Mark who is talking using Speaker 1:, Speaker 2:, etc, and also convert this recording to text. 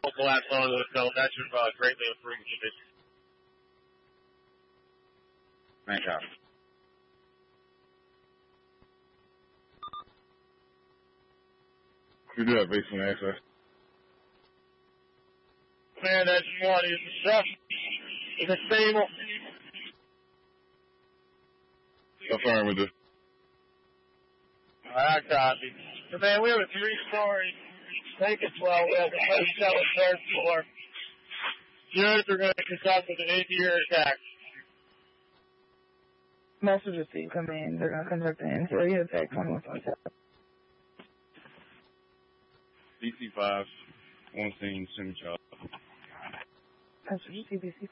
Speaker 1: collapse onto the cell. That should greatly improve conditions.
Speaker 2: Thank God. You do have basement access.
Speaker 1: Man, that G1 is stuff. It's a stable.
Speaker 2: Affirmative.
Speaker 1: I copy. So, man, we have a 3-story vacant well. We have a 37 third floor. Units are going to conduct an 8-year attack.
Speaker 3: Most of the team come in. They're going to conduct an interior attack 21.7.
Speaker 2: DC-5, on scene, semi-chop.
Speaker 3: That's what you see, DC-5.